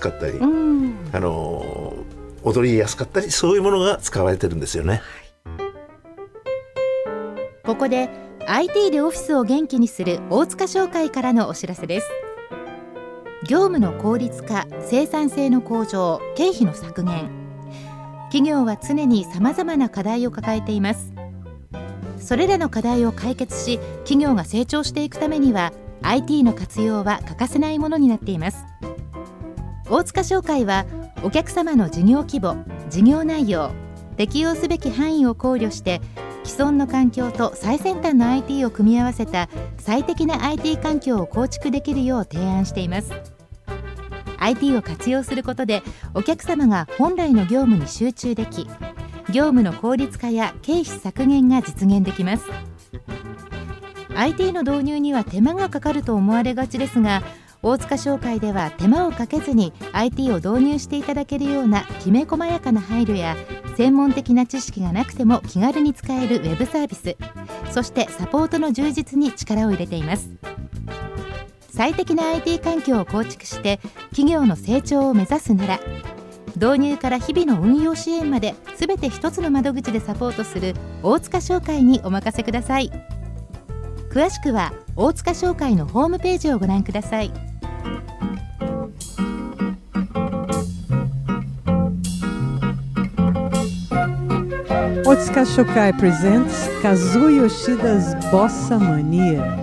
かったり、踊りやすかったり、そういうものが使われてるんですよね。 ここで IT でオフィスを元気にする大塚商会からのお知らせです。業務の効率化、生産性の向上、経費の削減、企業は常にさまざまな課題を抱えています。それらの課題を解決し、企業が成長していくためには IT の活用は欠かせないものになっています。大塚商会はお客様の事業規模、事業内容、適用すべき範囲を考慮して、既存の環境と最先端の IT を組み合わせた最適な IT 環境を構築できるよう提案しています。 IT を活用することでお客様が本来の業務に集中でき、業務の効率化や経費削減が実現できます。 IT の導入には手間がかかると思われがちですが、大塚商会では手間をかけずに IT を導入していただけるようなきめ細やかな配慮や、専門的な知識がなくても気軽に使えるウェブサービス、そしてサポートの充実に力を入れています。最適な IT 環境を構築して企業の成長を目指すなら、導入から日々の運用支援まで全て一つの窓口でサポートする大塚商会にお任せください。詳しくは大塚商会のホームページをご覧ください。 Otsuka Shokai presents Kazuo Yoshida's Bossa Mania.